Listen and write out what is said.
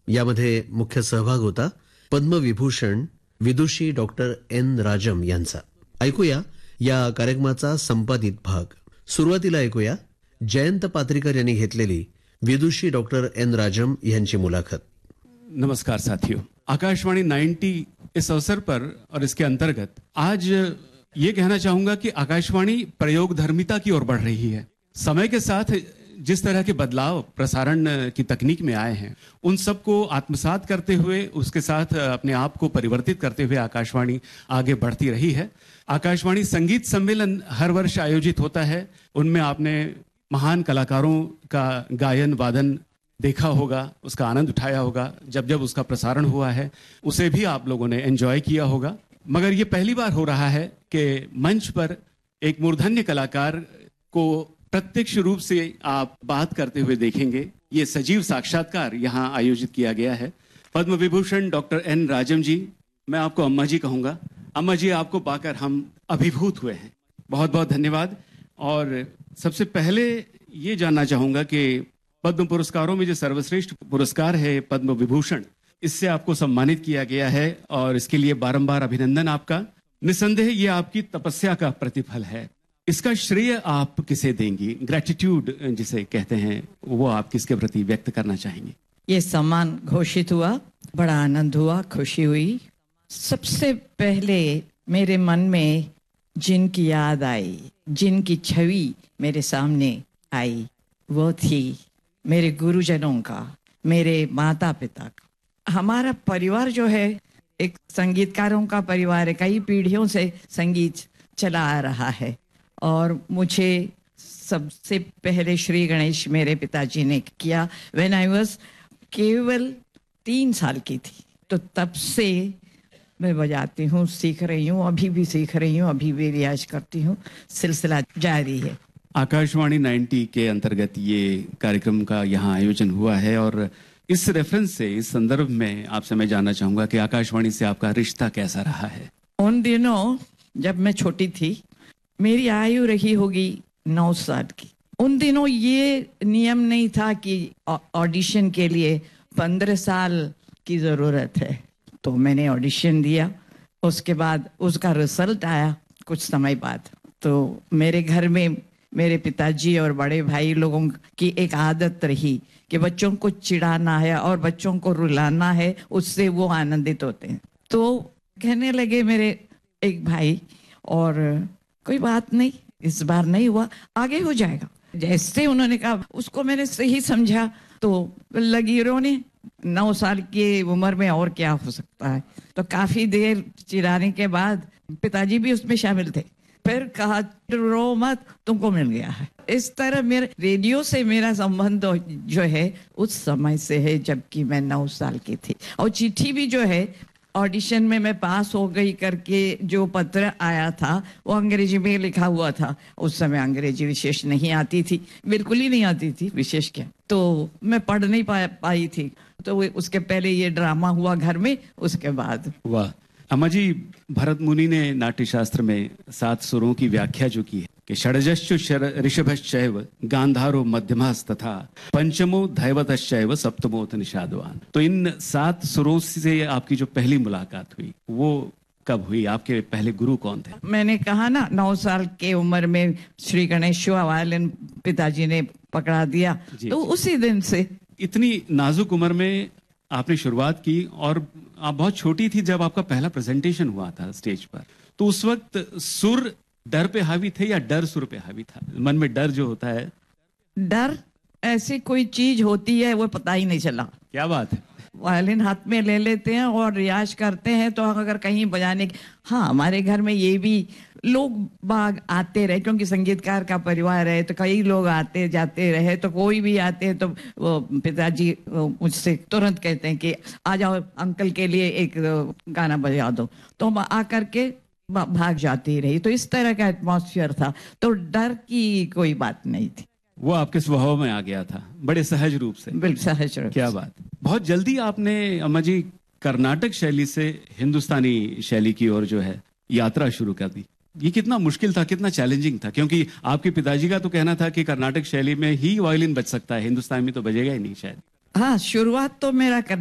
यामध्ये मुख्य सहभाग होता पद्मविभूषण विदुषी डॉक्टर एन राजम यांचा. ऐकूया या कार्यक्रमाचा संपादित भाग. सुरुवातीला ऐकूया जयंत पात्रीकर यांनी घेतलेली विदुषी डॉक्टर एन राजम यांची मुलाखत. नमस्कार साथियों, आकाशवाणी 90 इस अवसर पर और इसके अंतर्गत आज ये कहना चाहूंगा कि आकाशवाणी प्रयोगधर्मिता की ओर बढ़ रही है. समय के साथ जिस तरह के बदलाव प्रसारण की तकनीक में आए हैं उन सबको आत्मसात करते हुए उसके साथ अपने आप को परिवर्तित करते हुए आकाशवाणी आगे बढ़ती रही है. आकाशवाणी संगीत सम्मेलन हर वर्ष आयोजित होता है. उनमें आपने महान कलाकारों का गायन वादन देखा होगा, उसका आनंद उठाया होगा. जब जब उसका प्रसारण हुआ है उसे भी आप लोगों ने एंजॉय किया होगा. मगर ये पहली बार हो रहा है कि मंच पर एक मूर्धन्य कलाकार को प्रत्यक्ष रूप से आप बात करते हुए देखेंगे. ये सजीव साक्षात्कार यहाँ आयोजित किया गया है. पद्म विभूषण डॉक्टर एन राजम जी, मैं आपको अम्मा जी कहूँगा. अम्मा जी, आपको पाकर हम अभिभूत हुए हैं. बहुत बहुत धन्यवाद. और सबसे पहले ये जानना चाहूँगा कि पद्म पुरस्कारों में जो सर्वश्रेष्ठ पुरस्कार है पद्म विभूषण, इससे आपको सम्मानित किया गया है और इसके लिए बारंबार अभिनंदन आपका. निसंदेह ये आपकी तपस्या का प्रतिफल है. इसका श्रेय आप किसे देंगी? ग्रेटिट्यूड जिसे कहते हैं, वो आप किसके प्रति व्यक्त करना चाहेंगे? ये सम्मान घोषित हुआ, बड़ा आनंद हुआ, खुशी हुई. सबसे पहले मेरे मन में जिनकी याद आई, जिनकी छवि मेरे सामने आई, वो थी मेरे गुरुजनों का, मेरे माता पिता का. हमारा परिवार जो है एक संगीतकारों का परिवार है. कई पीढ़ियों से संगीत चला आ रहा है और मुझे सबसे पहले श्री गणेश मेरे पिताजी ने किया व्हेन आई वाज केवल 3 साल की थी. तो तब से मैं बजाती हूँ, सीख रही हूँ, अभी भी सीख रही हूँ, अभी भी रियाज करती हूँ. सिलसिला जारी है. आकाशवाणी 90 के अंतर्गत ये कार्यक्रम का यहाँ आयोजन हुआ है और इस रेफरेंस से, इस संदर्भ में आपसे मैं जानना चाहूंगा कि आकाशवाणी से आपका रिश्ता कैसा रहा है? उन दिनों जब मैं छोटी थी, मेरी आयु रही होगी 9 साल की. उन दिनों ये नियम नहीं था कि ऑडिशन के लिए 15 साल की जरूरत है. तो मैंने ऑडिशन दिया. उसके बाद उसका रिजल्ट आया कुछ समय बाद. तो मेरे घर में मेरे पिताजी और बड़े भाई लोगों की एक आदत रही कि बच्चों को चिढ़ाना है और बच्चों को रुलाना है, उससे वो आनंदित होते हैं. तो कहने लगे मेरे एक भाई, और कोई बात नहीं, इस बार नहीं हुआ, आगे हो जाएगा. जैसे उन्होंने कहा उसको मैंने सही समझा तो लगी रोने. 9 साल की उम्र में और क्या हो सकता है. तो काफी देर चिढ़ाने के बाद पिताजी भी उसमें शामिल थे. फिर कहा रो मत, तुमको मिल गया है. इस तरह मेरे रेडियो से मेरा संबंध जो है उस समय से है जबकि मैं 9 साल की थी. और चिट्ठी भी जो है, ऑडिशन में मैं पास हो गई करके जो पत्र आया था वो अंग्रेजी में लिखा हुआ था. उस समय अंग्रेजी विशेष नहीं आती थी, बिल्कुल ही नहीं आती थी, विशेष क्या. तो मैं पढ़ नहीं पाई थी. तो उसके पहले ये ड्रामा हुआ घर में, उसके बाद. वाह अम्मा जी, भरत मुनि ने नाट्य शास्त्र में 7 सुरों की व्याख्या जो की है कि षडजश्चु ऋषभश्चैव गांधारो मध्यमास तथा पंचमो धैवतश्चैव सप्तमोत निषादवान. तो इन 7 सुरों से आपकी जो पहली मुलाकात हुई वो कब हुई? आपके पहले गुरु कौन थे? मैंने कहा ना, 9 साल के उम्र में श्री गणेश वायलिन पिताजी ने पकड़ा दिया. तो उसी दिन से. इतनी नाजुक उम्र में आपने शुरुआत की और आप बहुत छोटी थी जब आपका पहला प्रेजेंटेशन हुआ था स्टेज पर. तो उस वक्त सुर डर पे हावी थे या डर सुर पे हावी था? मन में डर जो होता है, डर ऐसी कोई चीज होती है वो पता ही नहीं चला. क्या बात है. वायलिन हाथ में ले लेते हैं और रियाज करते हैं. तो अगर कहीं बजाने हाँ, हमारे घर में ये भी लोग बाग आते रहे क्योंकि संगीतकार का परिवार है. तो कई लोग आते जाते रहे. तो कोई भी आते हैं तो वो पिताजी मुझसे तुरंत कहते हैं कि आ जाओ, अंकल के लिए एक गाना बजा दो. तो हम आकर के भाग जाती रही. तो इस तरह का एटमॉस्फेयर था. तो डर की कोई बात नहीं थी. वो आपके स्वभाव में आ गया था बड़े सहज रूप से. बिल्कुल सहज रूप. क्या बात. बहुत जल्दी आपने अम्मा जी कर्नाटक शैली से हिंदुस्तानी शैली की ओर जो है यात्रा शुरू कर दी. ये कितना मुश्किल था, कितना चैलेंजिंग था? क्योंकि आपके पिताजी का तो कहना था कि कर्नाटक शैली में ही वायलिन बज सकता है, हिंदुस्तानी में तो बजेगा ही नहीं शायद. हाँ, शुरुआत तो मेरा